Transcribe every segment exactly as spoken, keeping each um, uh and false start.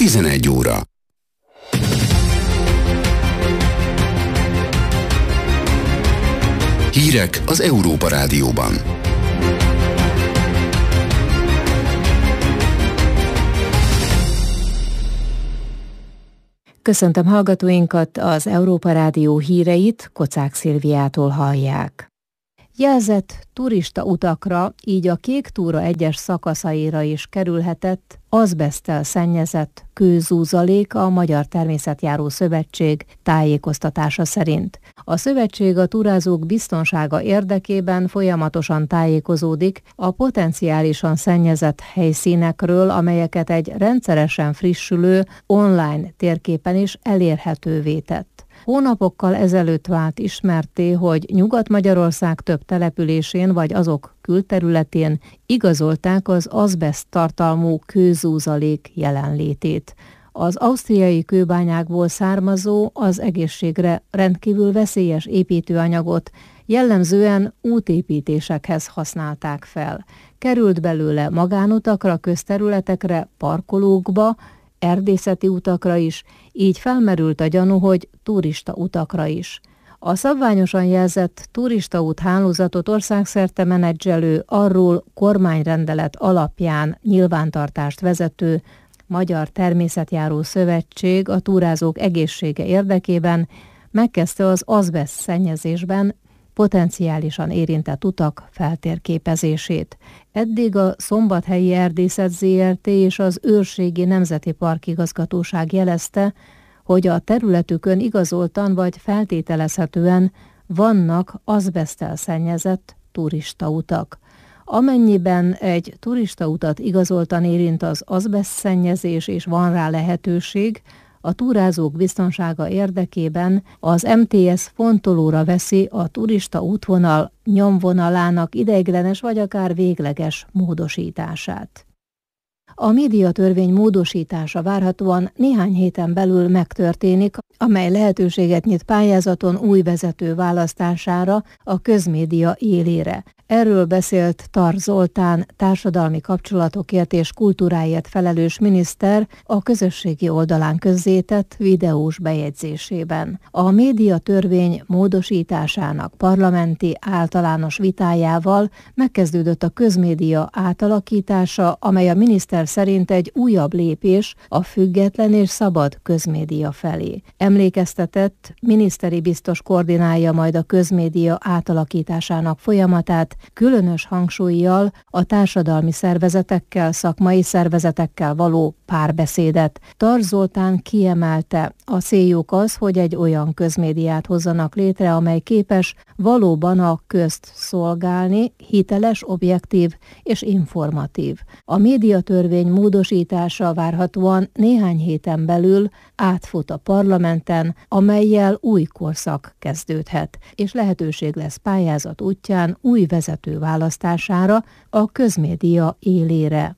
tizenegy óra. Hírek az Európa Rádióban. Köszöntöm hallgatóinkat, az Európa Rádió híreit Kocák Szilviától hallják. Jelzett turista utakra, így a Kék túra egyes szakaszaira is kerülhetett azbeszttel szennyezett kőzúzalék a Magyar Természetjáró Szövetség tájékoztatása szerint. A szövetség a túrázók biztonsága érdekében folyamatosan tájékozódik a potenciálisan szennyezett helyszínekről, amelyeket egy rendszeresen frissülő online térképen is elérhetővé tett. Hónapokkal ezelőtt vált ismertté, hogy Nyugat-Magyarország több településén vagy azok külterületén igazolták az azbeszt tartalmú kőzúzalék jelenlétét. Az ausztriai kőbányákból származó, az egészségre rendkívül veszélyes építőanyagot jellemzően útépítésekhez használták fel. Került belőle magánutakra, közterületekre, parkolókba, erdészeti utakra is, így felmerült a gyanú, hogy turista utakra is. A szabványosan jelzett turistaút hálózatot országszerte menedzselő, arról kormányrendelet alapján nyilvántartást vezető Magyar Természetjáró Szövetség a túrázók egészsége érdekében megkezdte az azbeszt szennyezésben potenciálisan érintett utak feltérképezését. Eddig a Szombathelyi Erdészet zé er té és az Őrségi Nemzeti Park Igazgatóság jelezte, hogy a területükön igazoltan vagy feltételezhetően vannak azbeszttel szennyezett turistautak. Amennyiben egy turistautat igazoltan érint az azbeszt szennyezés és van rá lehetőség, a túrázók biztonsága érdekében az em té es fontolóra veszi a turista útvonal nyomvonalának ideiglenes vagy akár végleges módosítását. A médiatörvény módosítása várhatóan néhány héten belül megtörténik, amely lehetőséget nyit pályázaton új vezető választására a közmédia élére. Erről beszélt Tar Zoltán, társadalmi kapcsolatokért és kultúráért felelős miniszter a közösségi oldalán közzétett videós bejegyzésében. A médiatörvény módosításának parlamenti általános vitájával megkezdődött a közmédia átalakítása, amely a miniszter szerint egy újabb lépés a független és szabad közmédia felé. Emlékeztetett, miniszteri biztos koordinálja majd a közmédia átalakításának folyamatát, különös hangsúllyal a társadalmi szervezetekkel, szakmai szervezetekkel való párbeszédet. Tar Zoltán kiemelte, a céljuk az, hogy egy olyan közmédiát hozzanak létre, amely képes valóban a közt szolgálni, hiteles, objektív és informatív. A médiatörvény módosítása várhatóan néhány héten belül átfut a parlamenten, amellyel új korszak kezdődhet, és lehetőség lesz pályázat útján új vezető választására a közmédia élére.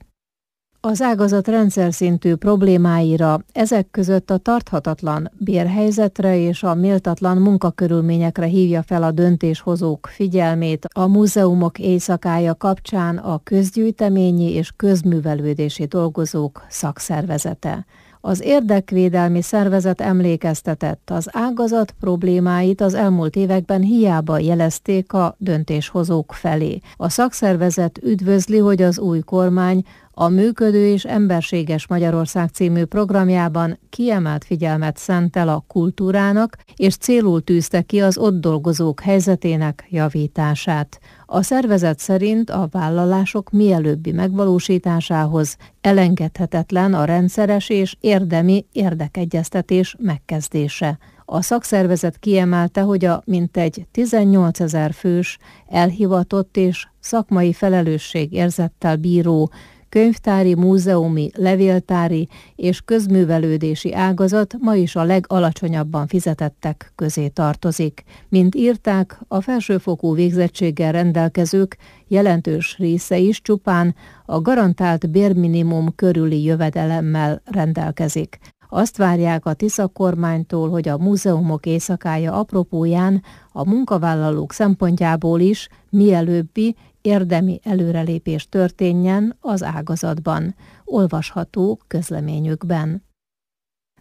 Az ágazat rendszer szintű problémáira, ezek között a tarthatatlan bérhelyzetre és a méltatlan munkakörülményekre hívja fel a döntéshozók figyelmét a múzeumok éjszakája kapcsán a közgyűjteményi és közművelődési dolgozók szakszervezete. Az érdekvédelmi szervezet emlékeztetett, az ágazat problémáit az elmúlt években hiába jelezték a döntéshozók felé. A szakszervezet üdvözli, hogy az új kormány a Működő és Emberséges Magyarország című programjában kiemelt figyelmet szentel a kultúrának, és célul tűzte ki az ott dolgozók helyzetének javítását. A szervezet szerint a vállalások mielőbbi megvalósításához elengedhetetlen a rendszeres és érdemi érdekegyeztetés megkezdése. A szakszervezet kiemelte, hogy a mintegy tizennyolcezer fős elhivatott és szakmai felelősségérzettel bíró könyvtári, múzeumi, levéltári és közművelődési ágazat ma is a legalacsonyabban fizetettek közé tartozik. Mint írták, a felsőfokú végzettséggel rendelkezők jelentős része is csupán a garantált bérminimum körüli jövedelemmel rendelkezik. Azt várják a Tisza kormánytól, hogy a múzeumok éjszakája apropóján a munkavállalók szempontjából is mielőbbi érdemi előrelépés történjen az ágazatban, olvasható közleményükben.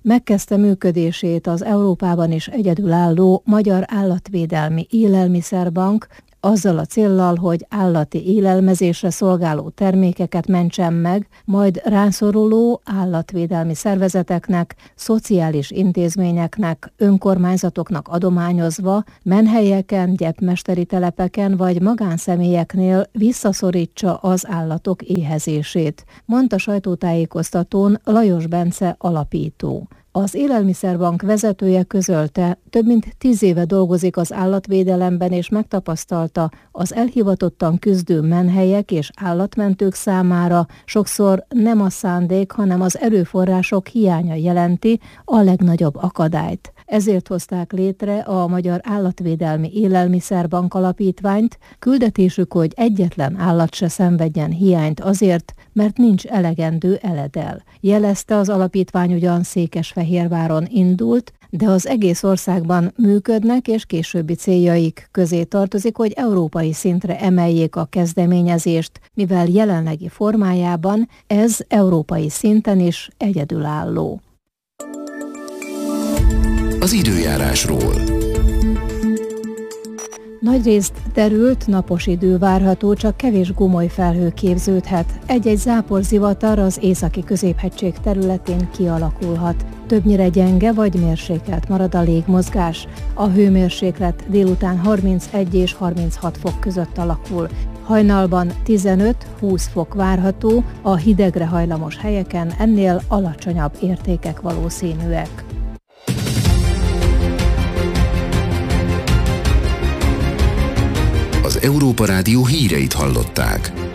megkezdte működését az Európában is egyedülálló Magyar Állatvédelmi Élelmiszerbank, azzal a céllal, hogy állati élelmezésre szolgáló termékeket mentsen meg, majd rászoruló állatvédelmi szervezeteknek, szociális intézményeknek, önkormányzatoknak adományozva, menhelyeken, gyepmesteri telepeken vagy magánszemélyeknél visszaszorítsa az állatok éhezését, mondta sajtótájékoztatón Lajos Bence alapító. Az Élelmiszerbank vezetője közölte, több mint tíz éve dolgozik az állatvédelemben, és megtapasztalta, az elhivatottan küzdő menhelyek és állatmentők számára sokszor nem a szándék, hanem az erőforrások hiánya jelenti a legnagyobb akadályt. Ezért hozták létre a Magyar Állatvédelmi Élelmiszerbank alapítványt, küldetésük, hogy egyetlen állat se szenvedjen hiányt azért, mert nincs elegendő eledel. Jelezte, az alapítvány ugyan Székesfehérváron indult, de az egész országban működnek, és későbbi céljaik közé tartozik, hogy európai szintre emeljék a kezdeményezést, mivel jelenlegi formájában ez európai szinten is egyedülálló. Az időjárásról. Nagyrészt derült, napos idő várható, csak kevés gomoly felhő képződhet. Egy-egy záporzivatar az északi középhegység területén kialakulhat. Többnyire gyenge vagy mérsékelt marad a légmozgás. A hőmérséklet délután harmincegy és harminchat fok között alakul. Hajnalban tizenöt-húsz fok várható, a hidegre hajlamos helyeken ennél alacsonyabb értékek valószínűek. Az Európa Rádió híreit hallották.